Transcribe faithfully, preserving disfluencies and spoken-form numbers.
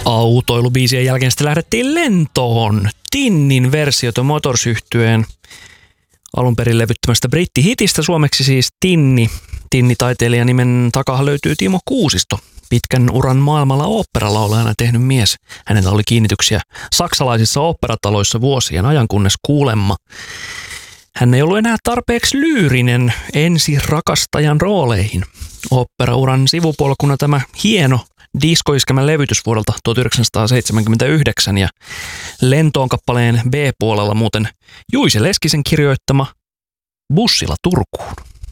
autoilubiisien jälkeen sitten lähdettiin lentoon. Tinnin versiota Motors-yhtyeen alun perin levyttämästä brittihitistä, suomeksi siis Tinni. Tinni-taiteilijan nimen takaa löytyy Timo Kuusisto. Pitkän uran maailmalla oopperalaulajana tehnyt mies. Hänellä oli kiinnityksiä saksalaisissa oopperataloissa vuosien ajan, kunnes kuulemma hän ei ollut enää tarpeeksi lyyrinen ensi rakastajan rooleihin. Oopperauran sivupolkuna tämä hieno diskoiskelmän levytys vuodelta tuhatyhdeksänsataaseitsemänkymmentäyhdeksän ja Lentoon kappaleen B-puolella muuten Juise Leskisen kirjoittama Bussilla Turkuun.